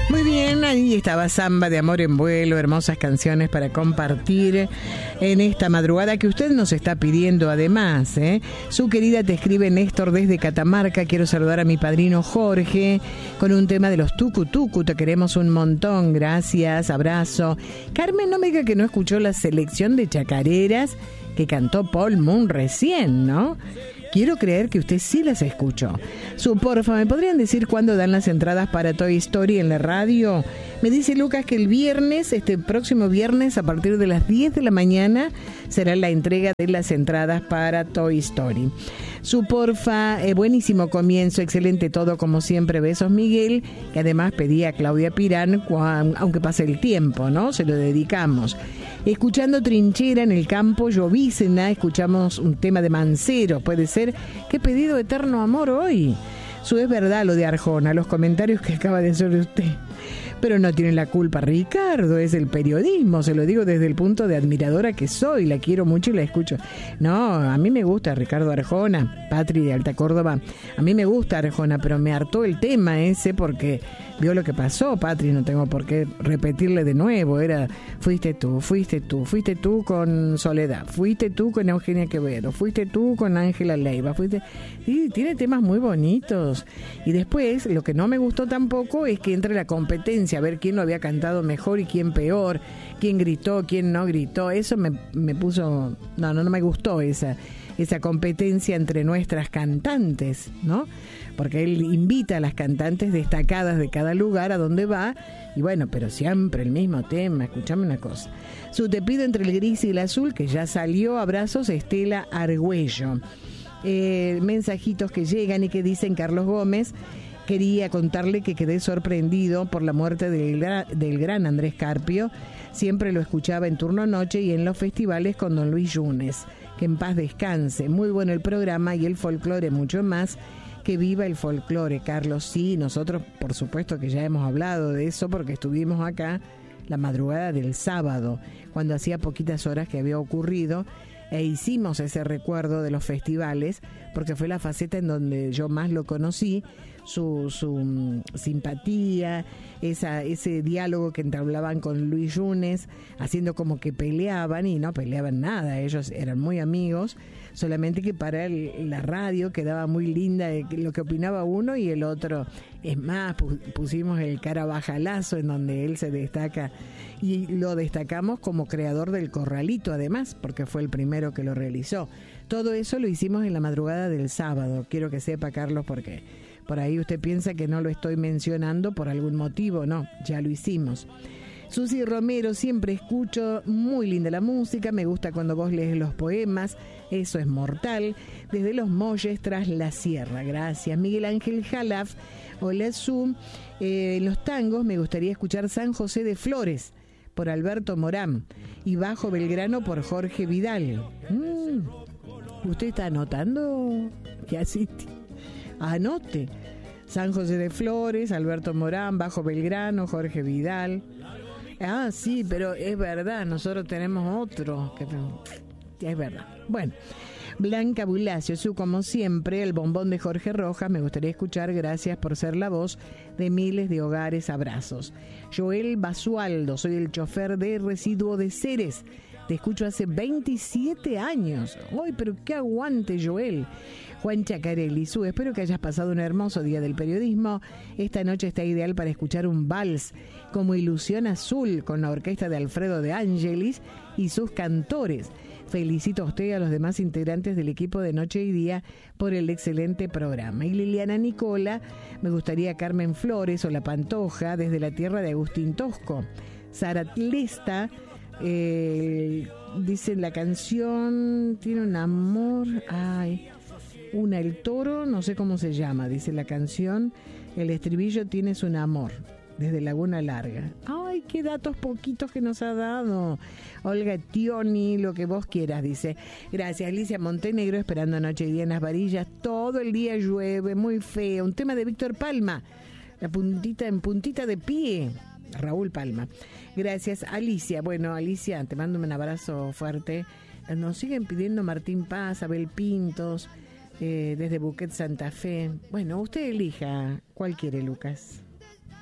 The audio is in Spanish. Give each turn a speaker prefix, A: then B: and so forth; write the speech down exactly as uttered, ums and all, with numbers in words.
A: Muy bien, ahí estaba Samba de Amor en Vuelo, hermosas canciones para compartir en esta madrugada que usted nos está pidiendo además, ¿eh? Su querida te escribe Néstor desde Catamarca, quiero saludar a mi padrino Jorge con un tema de los Tucu Tucu, te queremos un montón, gracias, abrazo. Carmen, no me diga que no escuchó la selección de chacareras que cantó Paul Moon recién, ¿no? Quiero creer que usted sí las escuchó. Su porfa, ¿me podrían decir cuándo dan las entradas para Toy Story en la radio? Me dice Lucas que el viernes, este próximo viernes, a partir de las diez de la mañana, será la entrega de las entradas para Toy Story. Su porfa, eh, buenísimo comienzo, excelente todo como siempre, besos Miguel, que además pedía a Claudia Pirán, cuan, aunque pase el tiempo, ¿no? Se lo dedicamos. Escuchando Trinchera en el campo, Llovizna, escuchamos un tema de Mancero, puede ser. Qué pedido eterno amor hoy. Su es verdad lo de Arjona, los comentarios que acaba de hacer usted. Pero no tiene la culpa Ricardo, es el periodismo, se lo digo desde el punto de admiradora que soy, la quiero mucho y la escucho. No, a mí me gusta Ricardo Arjona, Patri de Alta Córdoba, a mí me gusta Arjona, pero me hartó el tema ese porque vio lo que pasó, Patri, no tengo por qué repetirle de nuevo, era fuiste tú, fuiste tú, fuiste tú con Soledad, fuiste tú con Eugenia Quevedo, fuiste tú con Ángela Leiva, fuiste... Sí, tiene temas muy bonitos. Y después, lo que no me gustó tampoco es que entre la competencia, a ver quién lo había cantado mejor y quién peor, quién gritó, quién no gritó, eso me, me puso, no, no, no me gustó esa, esa competencia entre nuestras cantantes, ¿no? Porque él invita a las cantantes destacadas de cada lugar a donde va, y bueno, pero siempre el mismo tema, escuchame una cosa. Su Te pido entre el gris y el azul, que ya salió, abrazos, Estela Argüello. Eh, mensajitos que llegan y que dicen Carlos Gómez, quería contarle que quedé sorprendido por la muerte del, gra- del gran Andrés Carpio. Siempre lo escuchaba en turno noche y en los festivales con don Luis Yunes. Que en paz descanse. Muy bueno el programa y el folclore mucho más. Que viva el folclore, Carlos. Sí, nosotros por supuesto que ya hemos hablado de eso porque estuvimos acá la madrugada del sábado, cuando hacía poquitas horas que había ocurrido, e hicimos ese recuerdo de los festivales, porque fue la faceta en donde yo más lo conocí, su, su um, simpatía, esa, ese diálogo que entablaban con Luis Yunes, haciendo como que peleaban, y no peleaban nada, ellos eran muy amigos, solamente que para el, la radio quedaba muy linda lo que opinaba uno y el otro. Es más, pusimos el Carabajalazo, en donde él se destaca, y lo destacamos como creador del Corralito, además, porque fue el primero que lo realizó. Todo eso lo hicimos en la madrugada del sábado. Quiero que sepa, Carlos, porque por ahí usted piensa que no lo estoy mencionando por algún motivo. No, ya lo hicimos. Susi Romero, siempre escucho, muy linda la música, me gusta cuando vos lees los poemas, eso es mortal. Desde Los Molles tras la sierra, gracias. Miguel Ángel Jalaf, hola Su, eh, en los tangos me gustaría escuchar San José de Flores por Alberto Morán y Bajo Belgrano por Jorge Vidal. Mm, ¿usted está anotando? ¿Qué asiste? Anote. San José de Flores, Alberto Morán, Bajo Belgrano, Jorge Vidal. Ah, sí, pero es verdad, nosotros tenemos otro. Que es verdad. Bueno, Blanca Bulacio, su como siempre, el bombón de Jorge Rojas, me gustaría escuchar, gracias por ser la voz de miles de hogares, abrazos. Joel Basualdo, soy el chofer de Residuo de Ceres, te escucho hace veintisiete años. Uy, pero qué aguante, Joel. Juan Chacarelli, su, espero que hayas pasado un hermoso día del periodismo. Esta noche está ideal para escuchar un vals como Ilusión Azul con la orquesta de Alfredo de Angelis y sus cantores. Felicito a usted y a los demás integrantes del equipo de Noche y Día por el excelente programa. Y Liliana Nicola, me gustaría Carmen Flores o La Pantoja desde la tierra de Agustín Tosco. Sara Tlesta, eh, dice la canción, tiene un amor, ay... Una, el toro, no sé cómo se llama, dice la canción, el estribillo tienes un amor, desde Laguna Larga. Ay, qué datos poquitos que nos ha dado. Olga Tioni, lo que vos quieras, dice. Gracias, Alicia Montenegro, esperando Noche y Día en las Varillas. Todo el día llueve, muy feo. Un tema de Víctor Palma, la puntita en puntita de pie. Raúl Palma. Gracias, Alicia. Bueno, Alicia, te mando un abrazo fuerte. Nos siguen pidiendo Martín Paz, Abel Pintos, Eh, desde Buquet Santa Fe. Bueno, usted elija cuál quiere, Lucas.